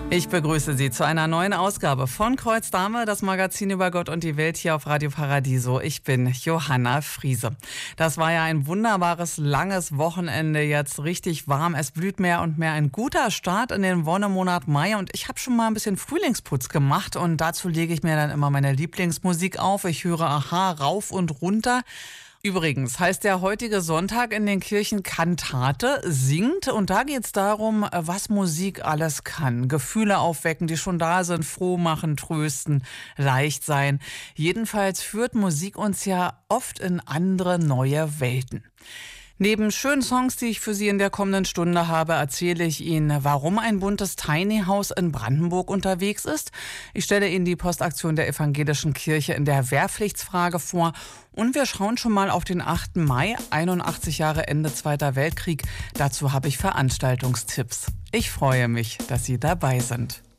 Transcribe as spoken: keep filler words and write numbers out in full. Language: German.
Ich begrüße Sie zu einer neuen Ausgabe von Kreuz Dame, das Magazin über Gott und die Welt hier auf Radio Paradiso. Ich bin Johanna Friese. Das war ja ein wunderbares, langes Wochenende, jetzt richtig warm. Es blüht mehr und mehr, ein guter Start in den Wonnemonat Mai. Und ich habe schon mal ein bisschen Frühlingsputz gemacht und dazu lege ich mir dann immer meine Lieblingsmusik auf. Ich höre Aha rauf und runter. Übrigens heißt der heutige Sonntag in den Kirchen Kantate singt, und da geht es darum, was Musik alles kann. Gefühle aufwecken, die schon da sind, froh machen, trösten, leicht sein. Jedenfalls führt Musik uns ja oft in andere, neue Welten. Neben schönen Songs, die ich für Sie in der kommenden Stunde habe, erzähle ich Ihnen, warum ein buntes Tiny House in Brandenburg unterwegs ist. Ich stelle Ihnen die Postaktion der Evangelischen Kirche in der Wehrpflichtsfrage vor. Und wir schauen schon mal auf den achten Mai, einundachtzig Jahre Ende Zweiter Weltkrieg. Dazu habe ich Veranstaltungstipps. Ich freue mich, dass Sie dabei sind.